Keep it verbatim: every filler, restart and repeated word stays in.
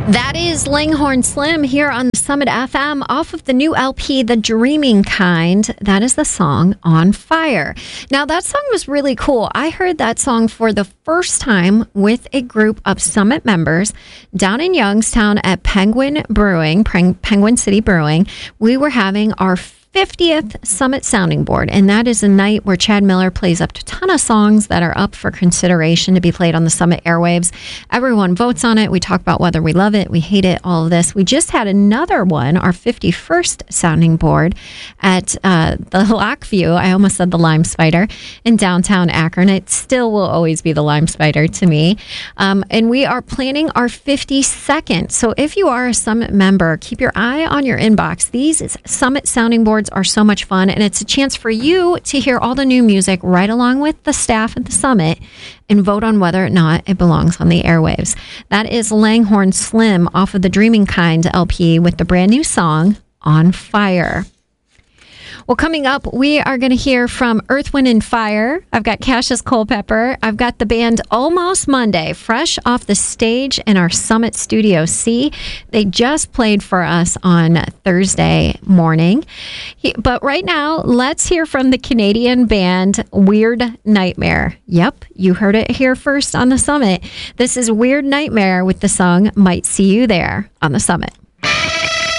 That is Langhorne Slim here on Summit F M off of the new L P, The Dreaming Kind. That is the song On Fire. Now, that song was really cool. I heard that song for the first time with a group of Summit members down in Youngstown at Penguin Brewing, Penguin City Brewing. We were having our fiftieth Summit Sounding Board, and that is a night where Chad Miller plays up a ton of songs that are up for consideration to be played on the Summit airwaves. Everyone votes on it. We talk about whether we love it, we hate it, all of this. We just had another one, our fifty-first Sounding Board at uh, the Lockview. I almost said the Lime Spider in downtown Akron. It still will always be the Lime Spider to me. Um, and we are planning our fifty-second. So if you are a Summit member, keep your eye on your inbox. These Summit Sounding Boards are so much fun, and it's a chance for you to hear all the new music right along with the staff at the Summit and vote on whether or not it belongs on the airwaves. That is Langhorne Slim off of the Dreaming Kind L P with the brand new song On Fire. Well, coming up, we are going to hear from Earth, Wind, and Fire. I've got Cassius Culpepper. I've got the band Almost Monday, fresh off the stage in our Summit Studio C. They just played for us on Thursday morning. He, but right now, let's hear from the Canadian band Weird Nightmare. Yep, you heard it here first on the Summit. This is Weird Nightmare with the song Might See You There on the Summit.